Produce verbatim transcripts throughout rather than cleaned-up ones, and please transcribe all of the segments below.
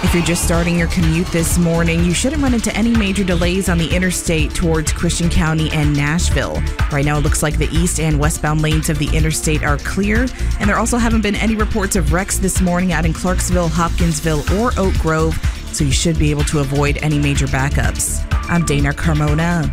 If you're just starting your commute this morning, you shouldn't run into any major delays on the interstate towards Christian County and Nashville. Right now, it looks like the east and westbound lanes of the interstate are clear, and there also haven't been any reports of wrecks this morning out in Clarksville, Hopkinsville, or Oak Grove, so you should be able to avoid any major backups. I'm Dana Carmona.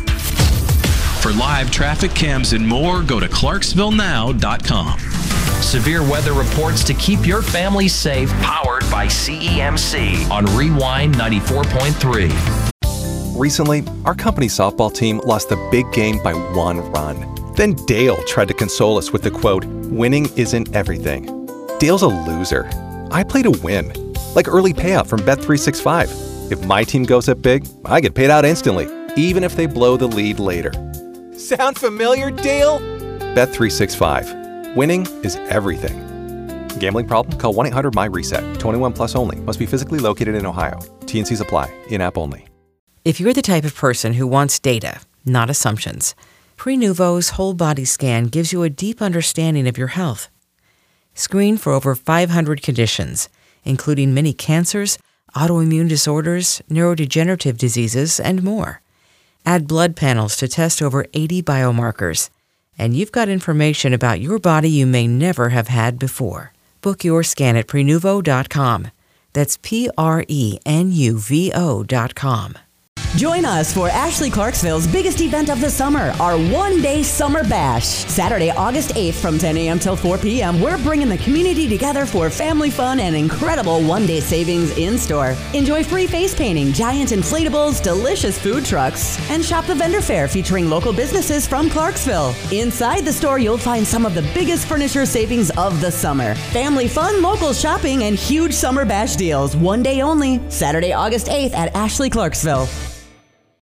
For live traffic cams and more, go to clarksville now dot com. Severe weather reports to keep your family safe, powered by C E M C on Rewind ninety-four point three. Recently, our company softball team lost the big game by one run. Then Dale tried to console us with the quote, "Winning isn't everything." Dale's a loser. I play to win, like early payout from Bet three sixty-five. If my team goes up big, I get paid out instantly, even if they blow the lead later. Sound familiar, Dale? Bet three sixty-five. Winning is everything. Gambling problem? Call one eight hundred M Y reset. twenty-one plus only. Must be physically located in Ohio. T and Cs apply. In-app only. If you're the type of person who wants data, not assumptions, Prenuvo's whole body scan gives you a deep understanding of your health. Screen for over five hundred conditions, including many cancers, autoimmune disorders, neurodegenerative diseases, and more. Add blood panels to test over eighty biomarkers. And you've got information about your body you may never have had before. Book your scan at prenuvo dot com. That's P R E N U V O dot com. Join us for Ashley Clarksville's biggest event of the summer, our one-day Summer Bash. Saturday, August eighth from ten a.m. till four p.m., we're bringing the community together for family fun and incredible one-day savings in-store. Enjoy free face painting, giant inflatables, delicious food trucks, and shop the vendor fair featuring local businesses from Clarksville. Inside the store, you'll find some of the biggest furniture savings of the summer. Family fun, local shopping, and huge Summer Bash deals. One day only, Saturday, August eighth at Ashley Clarksville.